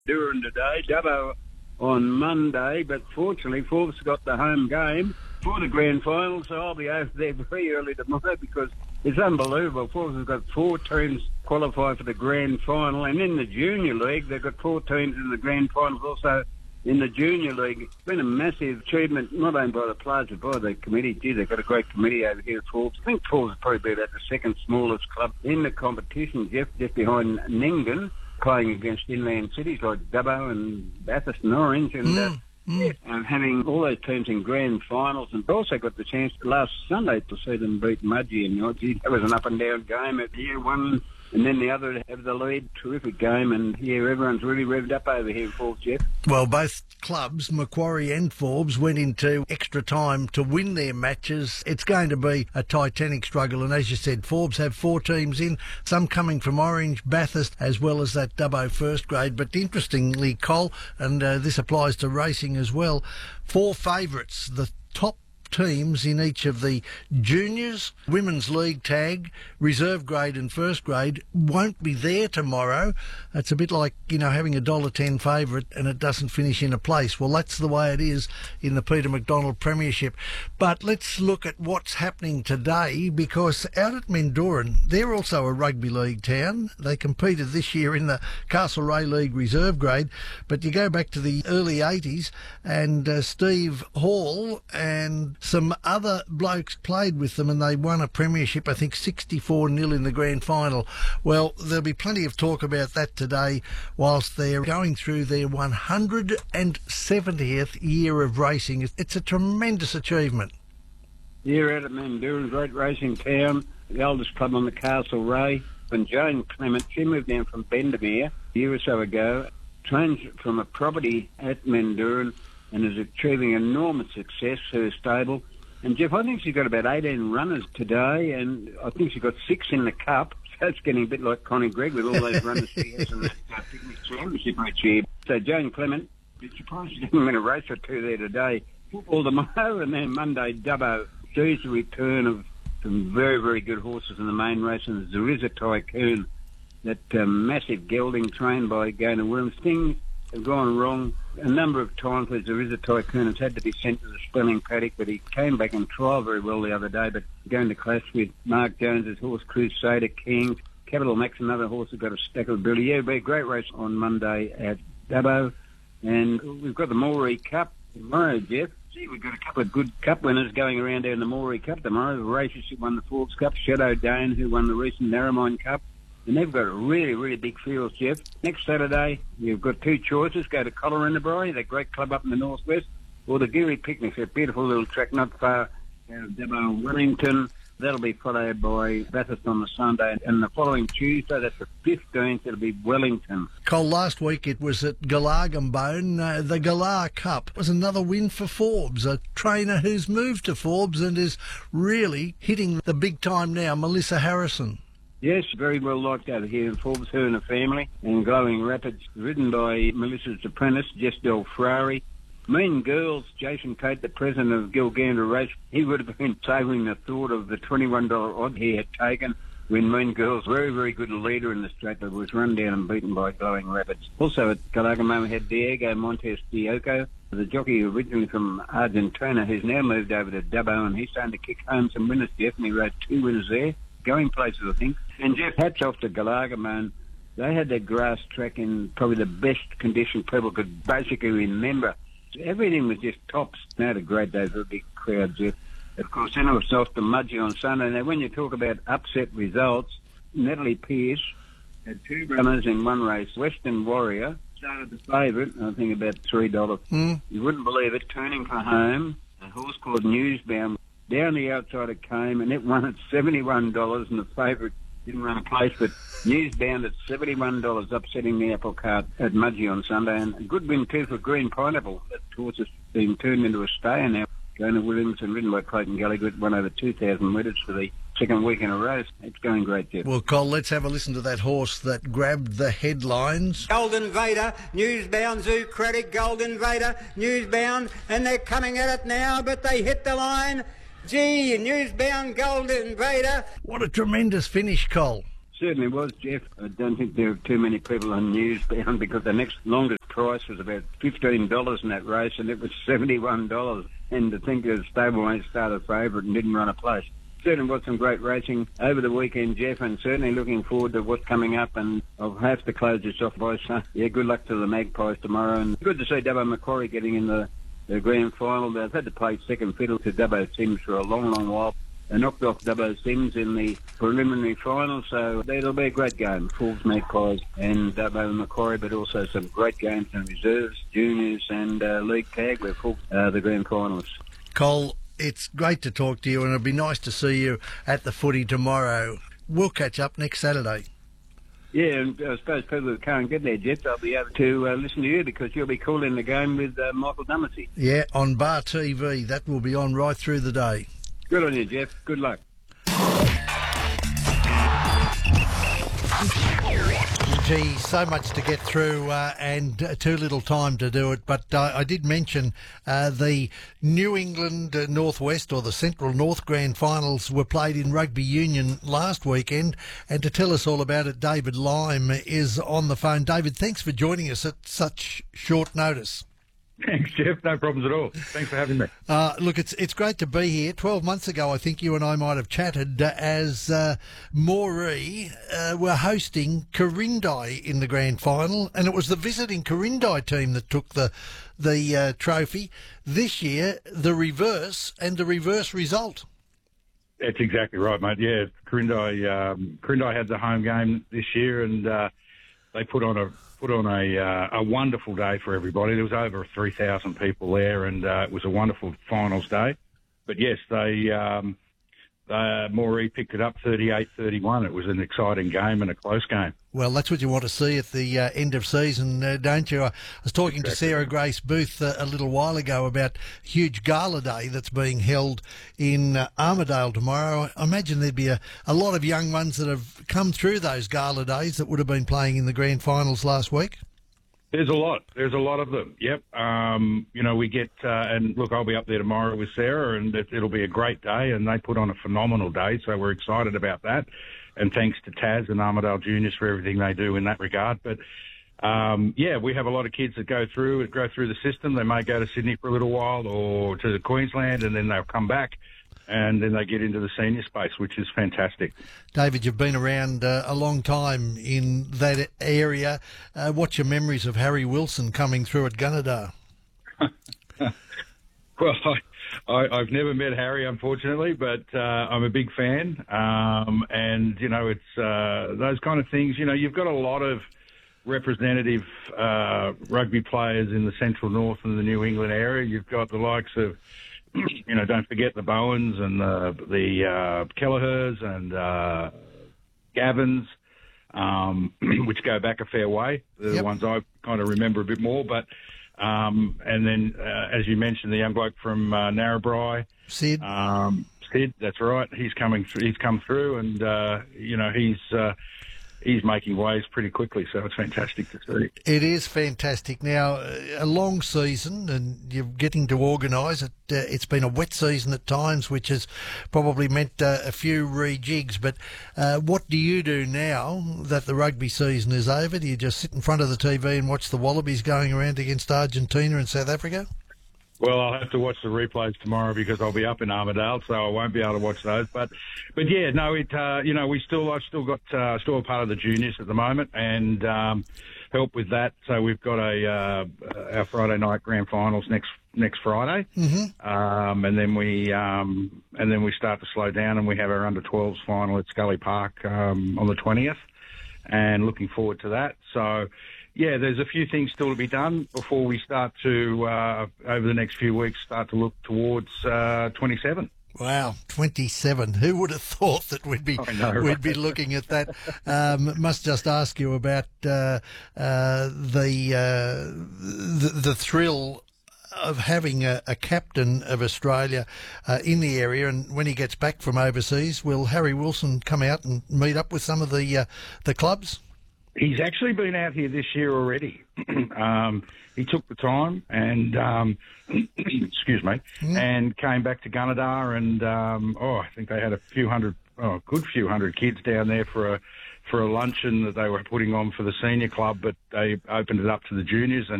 Durin today, Dubbo on Monday, but fortunately Forbes got the home game for the grand final, so I'll be over there very early tomorrow because it's unbelievable. Forbes has got 4 teams qualify for the grand final, and in the junior league they've got 4 teams in the grand finals also in the junior league. It's been a massive achievement, not only by the players but by the committee. Gee, they've got a great committee over here at Forbes. I think Forbes will probably be about the second smallest club in the competition, Jeff, just behind Nyngan, playing against inland cities like Dubbo and Bathurst and Orange, and and having all those teams in grand finals, and also got the chance last Sunday to see them beat Mudgee, and that was an up and down game. At year one and then the other have the lead. Terrific game, and everyone's really revved up over here in Forbes, Jeff. Well, both clubs, Macquarie and Forbes, went into extra time to win their matches. It's going to be a titanic struggle, and as you said, Forbes have 4 teams in, some coming from Orange, Bathurst, as well as that Dubbo first grade. But interestingly, Cole, and this applies to racing as well, 4 favourites, the top teams in each of the juniors, women's league tag, reserve grade and first grade won't be there tomorrow. It's a bit like, having a $1.10 favourite and it doesn't finish in a place. Well, that's the way it is in the Peter McDonald Premiership. But let's look at what's happening today, because out at Mendooran, they're also a rugby league town. They competed this year in the Castlereagh League reserve grade, but you go back to the early 80s and Steve Hall and some other blokes played with them and they won a premiership, I think 64-0 in the grand final. Well, there'll be plenty of talk about that today whilst they're going through their 170th year of racing. It's a tremendous achievement. Here out at Mendooran, great racing town, the oldest club on the Castlereagh. And Joan Clement, she moved down from Bendemeer a year or so ago, trains from a property at Mendooran, and is achieving enormous success, her stable. And, Jeff, I think she's got about 18 runners today, and I think she's got 6 in the Cup. So it's getting a bit like Connie Gregg with all those runners she has in the picnic championship each year. So Joan Clement, I'm surprised she didn't win a race or 2 there today. Football tomorrow, and then Monday, Dubbo sees the return of some very, very good horses in the main race, and there is a Tycoon, that massive gelding trained by Gaynor Williams. Things have gone wrong a number of times. There is a Tycoon. It's had to be sent to the spelling paddock, but he came back and trialled very well the other day, but going to clash with Mark Jones's horse Crusader King. Capital Max, another horse who's got a stack of ability. Yeah, it'll be a great race on Monday at Dubbo. And we've got the Moree Cup tomorrow, Jeff. See, we've got a couple of good cup winners going around there in the Moree Cup tomorrow. Racers who won the Forbes Cup, Shadow Dane, who won the recent Narromine Cup. And they've got a really, really big field, Jeff. Next Saturday, you've got 2 choices. Go to Collarenabri, that great club up in the northwest, or the Geary Picnic, a beautiful little track not far out of Dubbo, Wellington. That'll be followed by Bathurst on the Sunday. And the following Tuesday, that's the 15th, it'll be Wellington. Cole, last week it was at Galargambone. The Galar Cup was another win for Forbes, a trainer who's moved to Forbes and is really hitting the big time now, Melissa Harrison. Yes, very well liked over here in Forbes, her and her family. And Glowing Rapids, ridden by Melissa's apprentice, Jess Del Frari. Mean Girls, Jason Tate, the president of Gilgandra Race, he would have been savouring the thought of the $21 odd he had taken when Mean Girls, very, very good leader in the straight, but was run down and beaten by Glowing Rapids. Also at Galargambone had Diego Montes Dioco, the jockey originally from Argentina, who's now moved over to Dubbo, and he's starting to kick home some winners, Jeff, and he rode 2 winners there. Going places, I think. And Jeff, hats off to Galargambone. They had their grass track in probably the best condition people could basically remember. Everything was just tops. They had a great day for a big crowd, Jeff. Of course, then it was off to Mudgee on Sunday. Now, when you talk about upset results, Natalie Pearce had 2 runners in one race. Western Warrior started the favourite, I think about $3. You wouldn't believe it, turning for home. A horse called Newsbound. Down the outside it came, and it won at $71, and the favourite didn't run a place, but Newsbound at $71, upsetting the apple cart at Mudgee on Sunday. And a good win, too, for Green Pineapple. That horse has been turned into a stayer now. Gaynor Williams and ridden by Clayton Gallagher, won over 2,000 metres for the second week in a row. It's going great, Jeff. Well, Cole, let's have a listen to that horse that grabbed the headlines. Golden Vader, Newsbound, Zoocratic, Golden Vader, Newsbound, and they're coming at it now, but they hit the line. Gee, Newsbound, Golden Vader. What a tremendous finish, Cole. Certainly was, Jeff. I don't think there are too many people on Newsbound because the next longest price was about $15 in that race, and it was $71. And to think that a stablemate started favourite and didn't run a place. Certainly was some great racing over the weekend, Jeff, and certainly looking forward to what's coming up. And I'll have to close this off by saying, good luck to the Magpies tomorrow. And good to see Dubbo Macquarie getting in the grand final. They've had to play second fiddle to Dubbo Sims for a long, long while. They knocked off Dubbo Sims in the preliminary final, so it'll be a great game. Forbes, Magpies and Dubbo Macquarie, but also some great games in reserves, juniors and league tag where Forbes are the grand finalists. Cole, it's great to talk to you, and it'll be nice to see you at the footy tomorrow. We'll catch up next Saturday. Yeah, and I suppose people who can't get there, Jeff, they'll be able to listen to you because you'll be calling the game with Michael Dummetsy. Yeah, on Bar TV. That will be on right through the day. Good on you, Jeff. Good luck. Gee, so much to get through and too little time to do it. But I did mention the New England Northwest or the Central North Grand Finals were played in rugby union last weekend. And to tell us all about it, David Lime is on the phone. David, thanks for joining us at such short notice. Thanks, Jeff. No problems at all. Thanks for having me. Look, it's great to be here. 12 months ago, I think you and I might have chatted as Moree were hosting Quirindi in the grand final, and it was the visiting Quirindi team that took the trophy. This year, the reverse, and the reverse result. That's exactly right, mate. Yeah, Quirindi had the home game this year, and they put on a wonderful day for everybody. There was over 3,000 people there, and it was a wonderful finals day. But yes, Moree picked it up 38-31. It was an exciting game and a close game. Well, that's what you want to see at the end of season, don't you? I was talking to Sarah Grace Booth a little while ago about a huge gala day that's being held in Armidale tomorrow. I imagine there'd be a lot of young ones that have come through those gala days that would have been playing in the grand finals last week. There's a lot. There's a lot of them. Yep. We get and look, I'll be up there tomorrow with Sarah, and it'll be a great day. And they put on a phenomenal day, so we're excited about that. And thanks to Taz and Armidale Juniors for everything they do in that regard. But we have a lot of kids that go through the system. They may go to Sydney for a little while or to Queensland, and then they'll come back. And then they get into the senior space, which is fantastic. David, you've been around a long time in that area. What's your memories of Harry Wilson coming through at Gunnedah? Well, I've never met Harry, unfortunately, but I'm a big fan. And, it's those kind of things. You've got a lot of representative rugby players in the Central North and the New England area. You've got the likes of... don't forget the Bowens and the Kelleher's and Gavins, which go back a fair way. They're the ones I kind of remember a bit more. But and then, as you mentioned, the young bloke from Narrabri, Sid. Sid, that's right. He's coming. He's come through, and he's making waves pretty quickly, so it's fantastic to see. It is fantastic. Now, a long season, and you're getting to organise it. It's been a wet season at times, which has probably meant a few rejigs. But what do you do now that the rugby season is over? Do you just sit in front of the TV and watch the Wallabies going around against Argentina and South Africa? Well, I'll have to watch the replays tomorrow because I'll be up in Armidale, so I won't be able to watch those. But yeah, no, I've still got still a part of the juniors at the moment, and help with that. So we've got our Friday night grand finals next Friday, and then we start to slow down, and we have our under-12s final at Scully Park on the 20th, and looking forward to that. So. Yeah, there's a few things still to be done before we start to, over the next few weeks, start to look towards 27. Wow, 27. Who would have thought that we'd be looking at that? Must just ask you about the thrill of having a captain of Australia in the area, and when he gets back from overseas, will Harry Wilson come out and meet up with some of the clubs? He's actually been out here this year already. He took the time and, excuse me, and came back to Gunnedah, and I think they had a good few hundred kids down there for for a luncheon that they were putting on for the senior club, but they opened it up to the juniors,